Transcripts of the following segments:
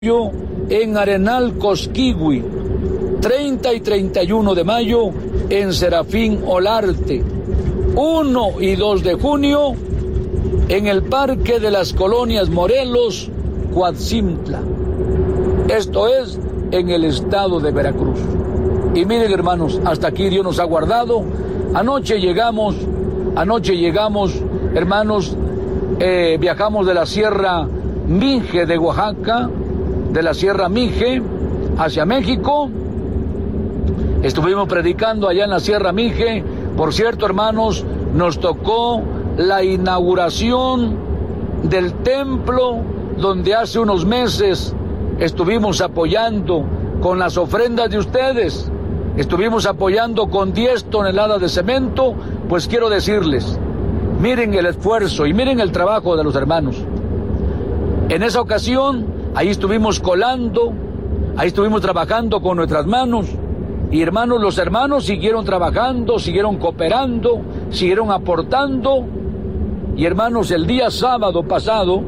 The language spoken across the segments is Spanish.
en Arenal Cosquigui, 30 y 31 de mayo en Serafín Olarte, 1 y 2 de junio en el Parque de las Colonias Morelos, Coatzintla. Esto es en el estado de Veracruz. Y miren, hermanos, hasta aquí Dios nos ha guardado. Anoche llegamos, hermanos, viajamos de la Sierra Mije de Oaxaca, de la Sierra Mije hacia México. Estuvimos predicando allá en la Sierra Mije. Por cierto, hermanos, nos tocó la inauguración del templo donde hace unos meses estuvimos apoyando con las ofrendas de ustedes. Estuvimos apoyando con 10 toneladas de cemento. Pues quiero decirles, miren el esfuerzo y miren el trabajo de los hermanos. En esa ocasión, ahí estuvimos colando, ahí estuvimos trabajando con nuestras manos. Y hermanos, los hermanos siguieron trabajando, siguieron cooperando, siguieron aportando. Y hermanos, el sábado pasado,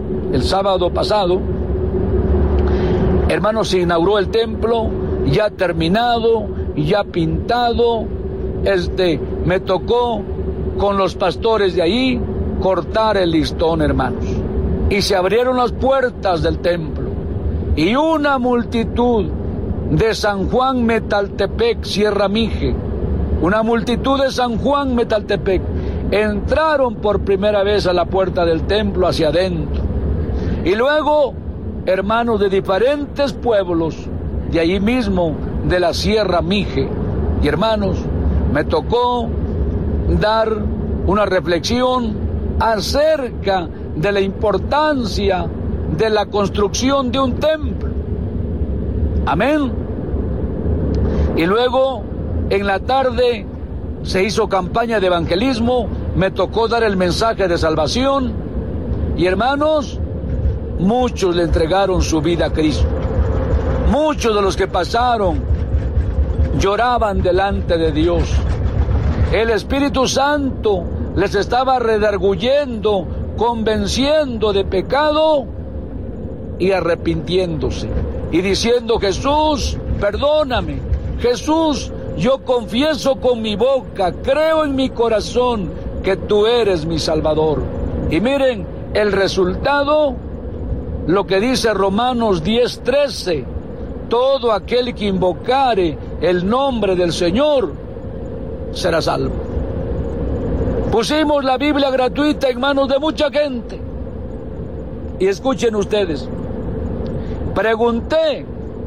hermanos, se inauguró el templo, ya terminado, ya pintado. Me tocó con los pastores de ahí cortar el listón, hermanos. Y se abrieron las puertas del templo. Y una multitud de San Juan Metaltepec, Sierra Mije, una multitud de San Juan Metaltepec, entraron por primera vez a la puerta del templo hacia adentro. Y luego, hermanos de diferentes pueblos, de allí mismo, de la Sierra Mije. Y hermanos, me tocó dar una reflexión acerca de la importancia de la construcción de un templo. Amén. Y luego, en la tarde, se hizo campaña de evangelismo, me tocó dar el mensaje de salvación. Y hermanos, muchos le entregaron su vida a Cristo. Muchos de los que pasaron lloraban delante de Dios. El Espíritu Santo les estaba redarguyendo, convenciendo de pecado y arrepintiéndose. Y diciendo: Jesús, perdóname. Jesús, yo confieso con mi boca, creo en mi corazón que tú eres mi Salvador. Y miren el resultado, lo que dice Romanos 10:13. Todo aquel que invocare el nombre del Señor será salvo. Pusimos la Biblia gratuita en manos de mucha gente. Y escuchen ustedes, pregunté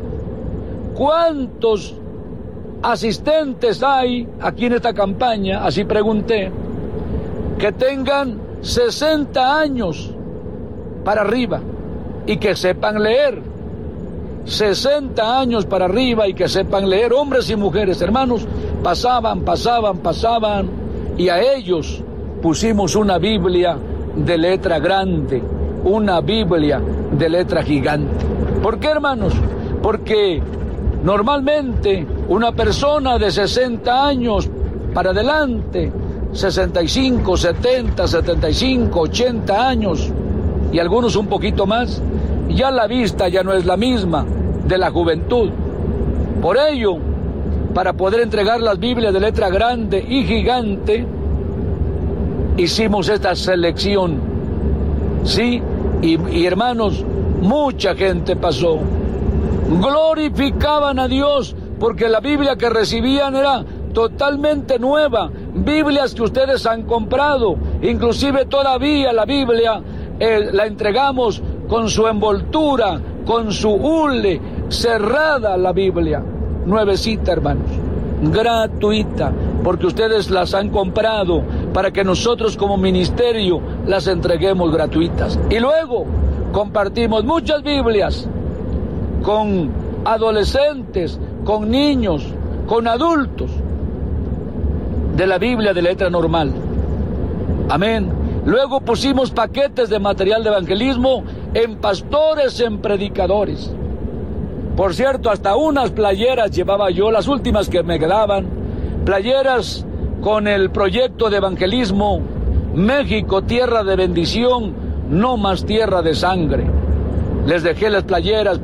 cuántos asistentes hay aquí en esta campaña, así pregunté, que tengan 60 años para arriba y que sepan leer. 60 años para arriba y que sepan leer, hombres y mujeres, hermanos. Pasaban, y a ellos pusimos una Biblia de letra grande, una Biblia de letra gigante. ¿Por qué, hermanos? Porque normalmente una persona de 60 años para adelante, 65, 70, 75, 80 años, y algunos un poquito más, ya la vista ya no es la misma de la juventud. Por ello, para poder entregar las Biblias de letra grande y gigante, hicimos esta selección. Sí, y hermanos, mucha gente pasó. Glorificaban a Dios porque la Biblia que recibían era totalmente nueva. Biblias que ustedes han comprado. Inclusive todavía la Biblia la entregamos con su envoltura, con su hule, cerrada la Biblia. Nuevecita, hermanos. Gratuita, porque ustedes las han comprado para que nosotros como ministerio las entreguemos gratuitas. Y luego compartimos muchas Biblias con adolescentes, con niños, con adultos, de la Biblia de letra normal. Amén. Luego pusimos paquetes de material de evangelismo en pastores, en predicadores. Por cierto, hasta unas playeras llevaba yo, las últimas que me quedaban, playeras con el proyecto de evangelismo México, tierra de bendición, no más tierra de sangre. Les dejé las playeras